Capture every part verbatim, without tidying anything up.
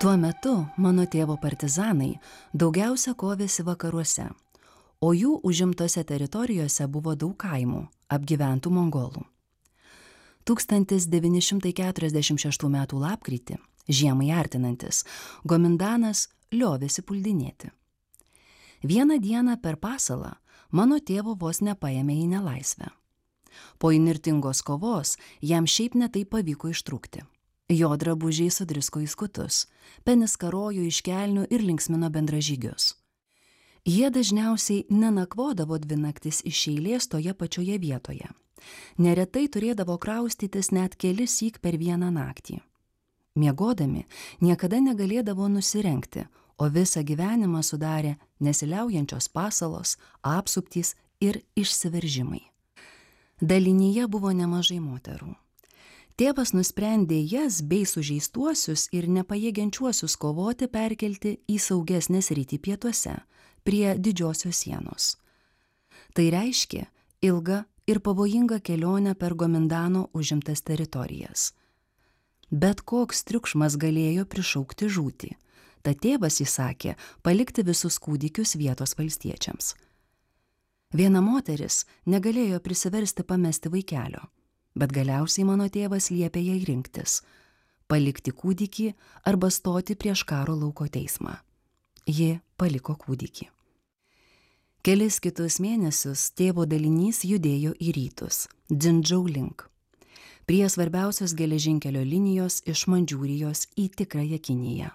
Tuo metu mano tėvo partizanai daugiausia kovėsi vakaruose, o jų užimtose teritorijose buvo daug kaimų, apgyventų mongolų. tūkstantis devyni šimtai keturiasdešimt šeštų metų lapkritį, žiemai artinantis, Gomindanas liovėsi puldinėti. Vieną dieną per pasalą mano tėvo vos nepaėmė į nelaisvę. Po įnirtingos kovos jam šiaip netai pavyko ištrūkti. Jo drabužiai sudrisko į skutus, penis karojo iš kelnių ir linksmino bendražygius. Jie dažniausiai nenakvodavo dvi naktis iš eilės toje pačioje vietoje. Neretai turėdavo kraustytis net kelissyk per vieną naktį. Miegodami niekada negalėdavo nusirengti, o visą gyvenimą sudarė nesiliaujančios pasalos, apsuptys ir išsiveržimai. Dalinyje buvo nemažai moterų. Tėvas nusprendė jas bei sužeistuosius ir nepajėgiančiuosius kovoti perkelti į saugesnę sritį pietuose, prie didžiosios sienos. Tai reiškė ilgą ir pavojingą kelionę per Gomindano užimtas teritorijas. Bet koks triukšmas galėjo prišaukti žūtį, tad tėvas įsakė palikti visus kūdikius vietos valstiečiams. Viena moteris negalėjo prisiversti pamesti vaikelio, bet galiausiai mano tėvas liepė jai rinktis – palikti kūdikį arba stoti prieš karo lauko teismą. Ji paliko kūdikį. Kelis kitus mėnesius tėvo dalinys judėjo į rytus, Dzindžau link, prie svarbiausios geležinkelio linijos iš Mandžiūrijos į tikrąją Kiniją.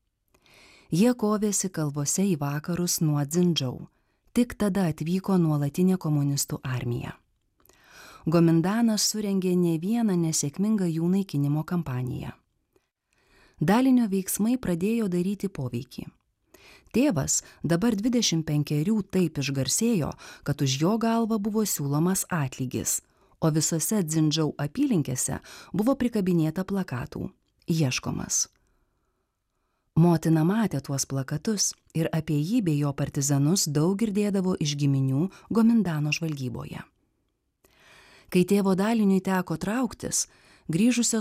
Jie kovėsi kalvose į vakarus nuo Dzindžau, tik tada atvyko nuolatinė komunistų armija. Gomindanas surengė ne vieną nesėkmingą jų naikinimo kampaniją. Dalinio veiksmai pradėjo daryti poveikį. Tėvas, dabar dvidešimt penkerių, taip išgarsėjo, kad už jo galvą buvo siūlomas atlygis, o visose Dzindžau apylinkėse buvo prikabinėta plakatų – ieškomas. Motina matė tuos plakatus ir apie jį bei jo partizanus daug girdėdavo iš giminių Gomindano žvalgyboje. Kai tėvo daliniui teko trauktis, grįžusios